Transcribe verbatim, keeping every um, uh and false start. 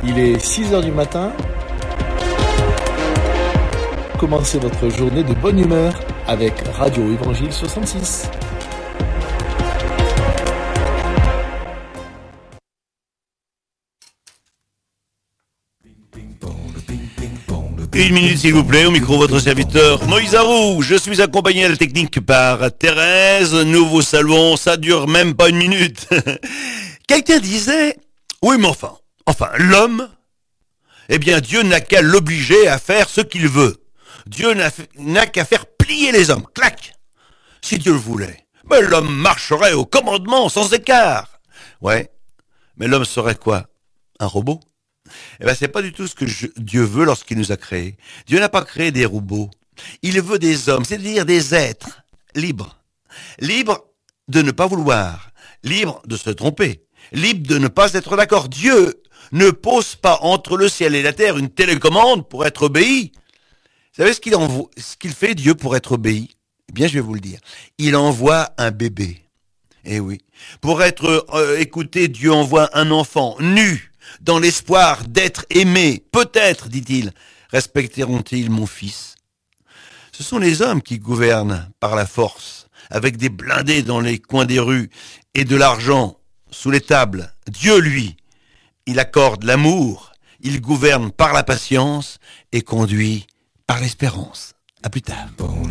Il est six heures du matin. Commencez votre journée de bonne humeur avec Radio Évangile soixante-six. Une minute s'il vous plaît, au micro votre serviteur Moïse Arou. Je suis accompagné à la technique par Thérèse. Nous vous saluons, ça dure même pas une minute. Quelqu'un disait, oui mais enfin, enfin l'homme, eh bien Dieu n'a qu'à l'obliger à faire ce qu'il veut. Dieu n'a, n'a qu'à faire plier les hommes, clac. Si Dieu le voulait, mais l'homme marcherait au commandement sans écart. Ouais, mais l'homme serait quoi? Un robot? Eh ben, c'est pas du tout ce que je, Dieu veut lorsqu'il nous a créés. Dieu n'a pas créé des robots. Il veut des hommes, c'est-à-dire des êtres libres. Libres de ne pas vouloir. Libres de se tromper. Libres de ne pas être d'accord. Dieu ne pose pas entre le ciel et la terre une télécommande pour être obéi. Vous savez ce qu'il envoie, ce qu'il fait, Dieu, pour être obéi? Eh bien, je vais vous le dire. Il envoie un bébé. Eh oui. Pour être euh, écouté, Dieu envoie un enfant nu, dans l'espoir d'être aimé. Peut-être, dit-il, respecteront-ils mon fils? Ce sont les hommes qui gouvernent par la force, avec des blindés dans les coins des rues et de l'argent sous les tables. Dieu, lui, il accorde l'amour, il gouverne par la patience et conduit par l'espérance. À plus tard.